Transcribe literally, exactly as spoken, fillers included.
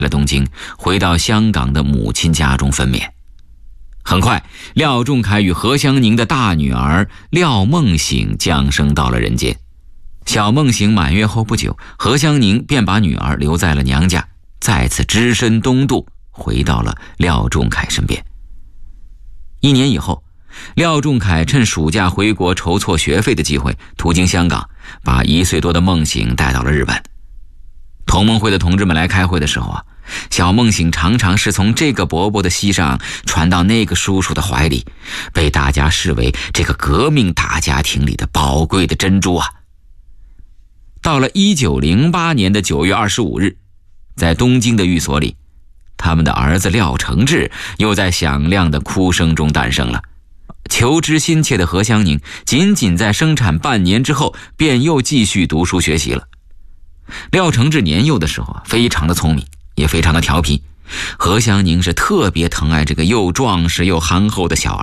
了东京，回到香港的母亲家中分娩。很快，廖仲恺与何香凝的大女儿廖梦醒降生到了人间。小梦醒满月后不久，何香凝便把女儿留在了娘家，再次只身东渡，回到了廖仲恺身边。一年以后，廖仲恺趁暑假回国筹措学费的机会，途经香港，把一岁多的梦醒带到了日本。同盟会的同志们来开会的时候啊，小梦醒常常是从这个伯伯的膝上传到那个叔叔的怀里，被大家视为这个革命大家庭里的宝贵的珍珠啊。到了一九零八年的九月二十五日，在东京的寓所里，他们的儿子廖承志又在响亮的哭声中诞生了。求知心切的何香凝仅仅在生产半年之后，便又继续读书学习了。廖承志年幼的时候啊，非常的聪明，也非常的调皮。何香凝是特别疼爱这个又壮实又憨厚的小儿。